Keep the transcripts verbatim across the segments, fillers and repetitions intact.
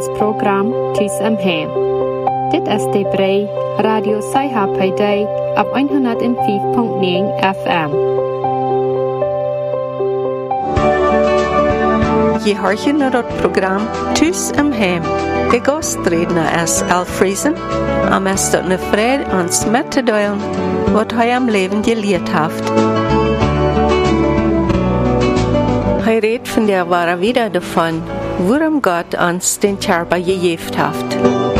ons program Thuis im Heim. Dit is de Brei Radio Saiha op honderdvijf komma negen F M. Je hoort je naar het programma Thuis im Heim. De gastredner is Al Friesen, en is dat een vrede ons met te delen wat hij am leven geleerd heeft. Hij redt van der ware wieder davon, waarom Gott ons den Körper gegeven heeft.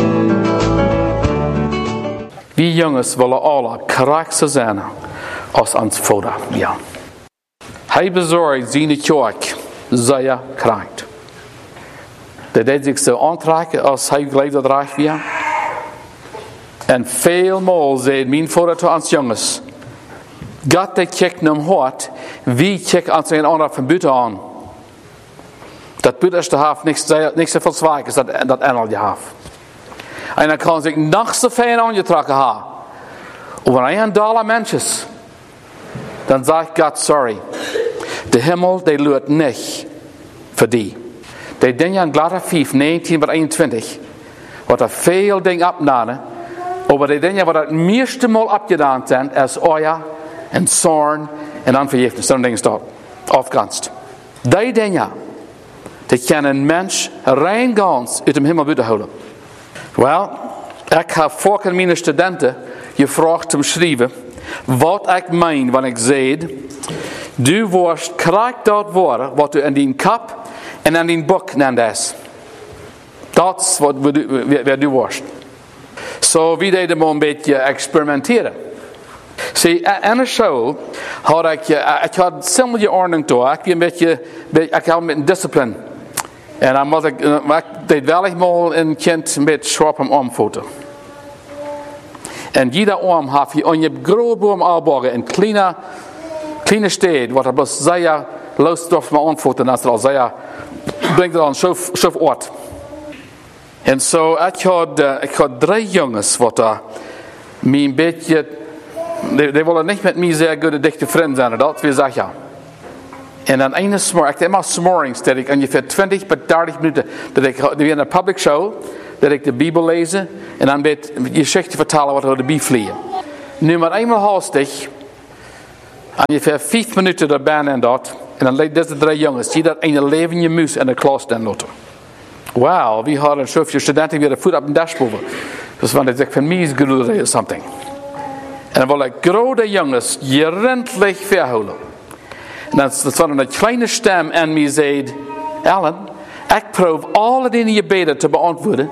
Wir Jungs wollen alle krachtser sein als uns Vater. Ja. Hij bezorgt seine Kirche sehr krank. Dat deed zich zo aantrekken als hij geleefd dat reich weer. En veelmaal zei mijn vader tot ons jongens, Gott der kijkt naar hem hart, wie kijkt ons een ander van buiten aan. Dat buitenste heeft niks, niks te verzwijgen als dat, dat engeltje heeft. En dan kan zich nog zo fijn aangetrokken hebben. Over een dollar mensjes. Dan zegt Gott, sorry. De hemel, die lukt niet voor die. Die dingen in Galater vijf, negentien tot eenentwintig. Wat er veel dingen opnamen. Over die dingen wat het meeste mal opgedaan zijn. Is oor en zorn en onvergifnis. Zo'n dingen staat. Afganst. Die dingen. Die kan een mens rein gans uit de hemel buiten houden. Wel, ik heb vorige mijn studenten gevraagd te beschrijven wat ik meen wanneer ik zei, du worst krijgt dat woord wat u in die kap en in die boek nennt. Dat is wat we du worst. Zo, wie deden maar een beetje experimenteren. Zie, in een show had ik, ik had ziemlich ordning toe. Ik ben een beetje, ik had met een discipline. En dan moet ik, ik deed wel eenmaal een kind met schwab om omvoeten. En jeder arm heeft je, en je hebt grote boom aanbouwen in kleine, kleine steden, wat er bloß sehr losdorf maar omvoeten, als er al sehr, brengt er al een schuf ort. En zo, ik had, ik had drie jongens, wat er, mij een beetje, die, die willen niet met mij zeer goede dichte vrienden zijn, dat wil zeggen. En dan een smor, ik deed maar smorings, dat ik ongeveer twintig tot dertig minuten, dat ik weer in een public show, dat ik de Bibel lezen, en dan weet je geschichte vertellen wat we de Bibel vliegen. Nu maar eenmaal haastig, ongeveer vijf minuten erbij en dat, en dan leed deze drie jongens, die dat een levende muis in de klas dan laten. Wauw, we hadden zoveel studenten weer de voet op de dashboard. Dus wanneer ik van mij is gedoe of something. En dan wil ik grote jongens gerendelijk verhouden. En dan is er een kleine stem en mij zei, Alan, ik proef alle dingen je beden te beantwoorden.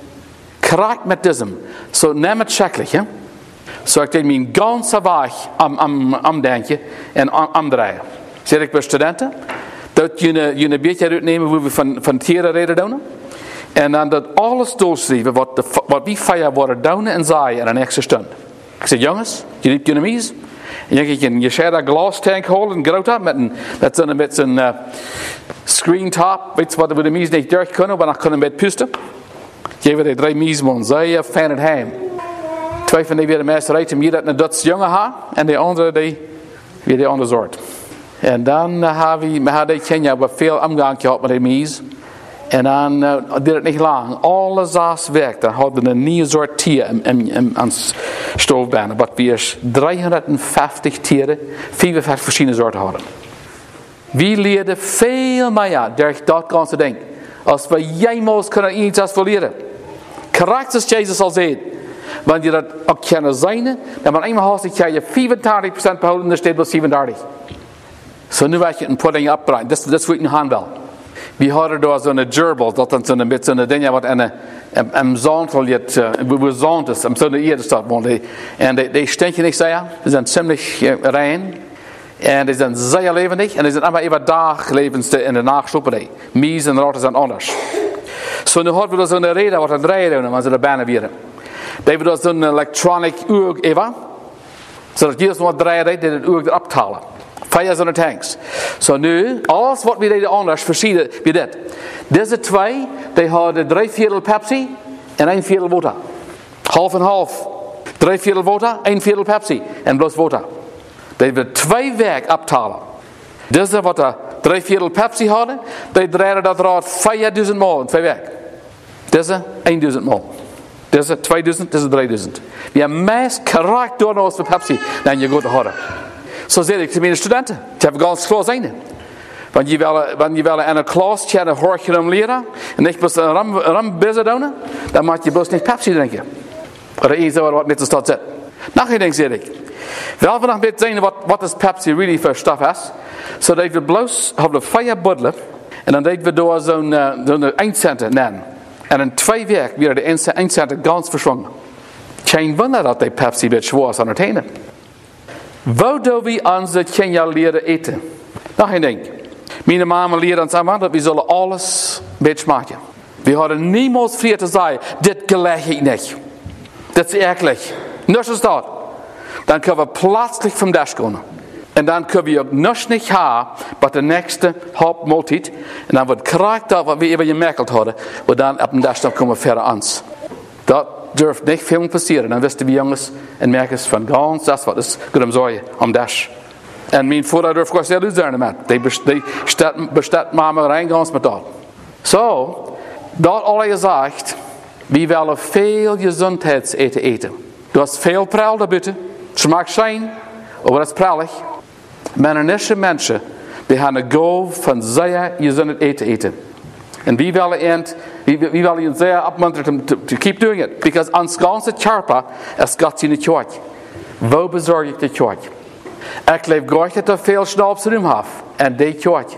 Krijg met diesem. Zo neem het schrikkelijk, hè. Zo ik deed mijn ganse weg omdenken en omdraaien. Zeg ik bij studenten, dat je een beetje uitnemen hoe we van, van tieren reden doen. En dan dat alles doorschrijven wat, de, wat wie vijf worden doen en zaaien in een extra stund. Ik zeg, jongens, je liep je naar mij. En dan je een gescheiden glastank halen, een grote, met een, met zo'n, met zo'n uh, screen top, weet je wat we de mies niet door kunnen, maar dan kunnen we met pusten. Geven die drie miesman, zij fijn het heim. Twee van die weer de meester uit, en je dat een Duits jongen had, en de andere die weer de andere soort. En dan uh, hebben we, hadden Kenia wat veel omgang gehad met die mies. En dan uh, deed het niet lang. Alle zes werk. Dan hadden we een nieuwe soort tier in, in, in, aan stoofbanen. Wat we eerst driehonderdvijftig tieren, vierenzestig verschillende soorten hadden. We leerden veel meer door dat ganze ding. Als we jemals kunnen iets als leren. Correct als Jezus al zei. Want je dat ook kunnen zijn, dan maar eenmaal haast ik je vijfentachtig procent behouden en er staat wel zevenendertig. Zo nu weet je een pudding opbrengen. Dat is wat een handbel. We hadden daar zo'n gerbil, dat dan zo'n beetje zo'n ding wat in een zantel jet, we zand is, om zo'n eerder staat. En die, die stinken niet zeer, die zijn ziemlich uh, rein. En die zijn zeer levendig. En die zijn allemaal even daglevens in de nachtsloeperij. Mies en ratten zijn anders. Zo nu hadden we zo'n reden wat een draaien doen, als ze er bijna weer. Die hebben zo'n electronic uur even. Zodat je nog draaien deed, die het uur erop halen. Vijf zo'n tanks. Zo nu, alles wat we deden anders, verschieden wie dit. Deze twee, die hadden drie viertel Pepsi en één viertel water. Half en half. Drie viertel water, één viertel Pepsi en bloos water. Die hebben twee werk optalen. Deze wat er drie viertel Pepsi hadden, die draaiden dat eruit vijfduizend maal in twee werk. Deze honderd mal. Deze tweeduizend, deze drieduizend. We hebben meer karakter als voor Pepsi dan je goed horen. Zo zeg ik te mijn studenten. Ik heb ganz klar zijn. Want je wil, want je wil in een klas tjene hoortje leren en niet bloos een ram, ram bezig doen, dan mag je bloos niet Pepsi drinken. Dat is zo wat net zo staat zit. Nog een ding zeg ik. Wel vandaag met zijn wat, wat is Pepsi really voor stof is. Zo dat we bloos hebben vijf buddelen en dan deden we door zo'n uh, zo'n eindcenten nemen. En in twee weken weer de eindcenten ganz verschwungen. Geen wonder dat die Pepsi een beetje zwaar is aan het heen. Waar doen we onze kinderen leren eten? Nog een ding. Mijn mama leert ons aan dat we zullen alles een beetje maken. We hadden niemals vrij te zeggen, dit gelegt ik niet. Dit is eklig. Niks is dat. Dan kunnen we plötzlich vom Dash gaan. En dan kunnen we ook niks niet hebben, maar de nächste Hauptmahlzeit. En dan wordt krijgt dat wat we even gemerkt hadden, we dan op de Dash komen verder ans. Dat durft niet veel passieren. Dan wisten we jongens en merkers van ganz, dat is wat is goed om zorgen, om Dash. En mijn vader durft gewoon heel uitzenden met. Die bestaat mama reingans met dat. Zo, dat al gezegd, we willen veel gezondheidseten eten. Du hast veel prel daarbuiten. Het smaakt schijn, maar dat is prellig. Maar er is mensen die hebben een goal van zeer gezond eten eten. En we willen eind, we, we willen je zeer opmunteren to, to keep doing it. Because ons ganze Körper is Gott in de kerk. Wo bezorg ik de kerk? Ik leef graag dat er veel schnapsruim heb. En die kerk.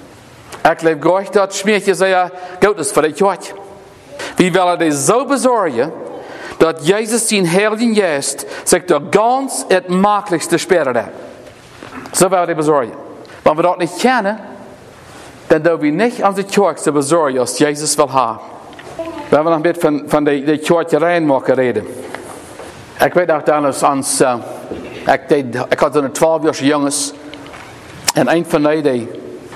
Ik leef graag dat smeertje zeer goed is voor de kerk. We willen die zo bezorgen dat Jezus zijn heilige geest zich door ganz het makkelijkste speren heeft. Zo willen we die bezorgen. Want we dat niet kennen, dan doen we niet aan de kerk te bezorgen als Jezus wil hebben. We hebben nog een beetje van, van de, de kerkerij mogen reden. Ik weet nog damals ons, uh, ik, deed, ik had zo'n twaalf jaar jongens. En een van die, die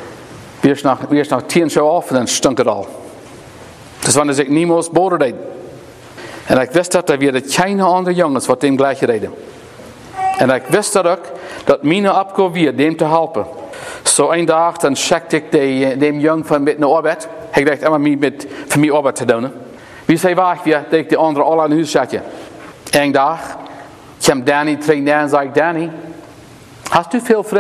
was nog, was nog tien jaar af en dan stunk het al. Dus wanneer ik niemals boden deed. En ik wist dat er weer geen andere jongens wat dem gleich reden. En ik wist dat ook, dat mijn opgave weer dem te helpen. Zo een dag, dan checkte ik de, dem jong van met naar arbeid. Ik dacht immer met voor mij arbeid te doen. Wie zei wacht weer, dat ik de andere al aan huis checkje. Een dag, kwam Danny terug en zei, Danny, hast u veel vrienden?